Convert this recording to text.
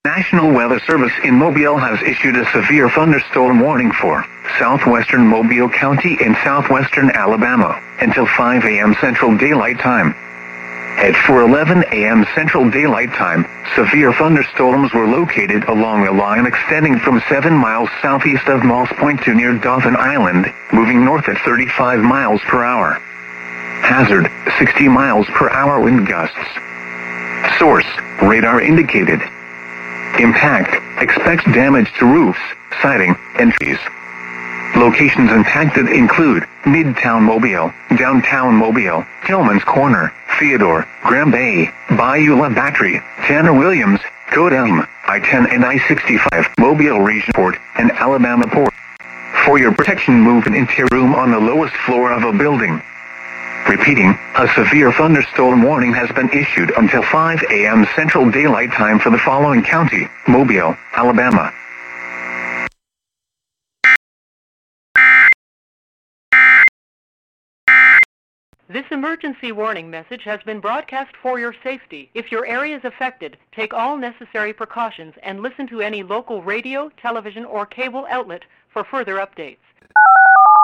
National Weather Service in Mobile has issued a severe thunderstorm warning for southwestern Mobile County and southwestern Alabama until 5 a.m. Central Daylight Time. At 4:11 a.m. Central Daylight Time, severe thunderstorms were located along a line extending from 7 miles southeast of Moss Point to near Dauphin Island, moving north at 35 miles per hour. Hazard, 60 miles per hour wind gusts. Source, radar indicated. Impact, expects damage to roofs, siding, and trees. Locations impacted include Midtown Mobile, Downtown Mobile, Hillman's Corner, Theodore, Graham Bay, Beulah Battery, Tanner Williams, Code Elm, I-10 and I-65, Mobile Region Port, and Alabama Port. For your protection, move into your room on the lowest floor of a building. Repeating, a severe thunderstorm warning has been issued until 5 a.m. Central Daylight Time for the following county: Mobile, Alabama. This emergency warning message has been broadcast for your safety. If your area is affected, take all necessary precautions and listen to any local radio, television, or cable outlet for further updates.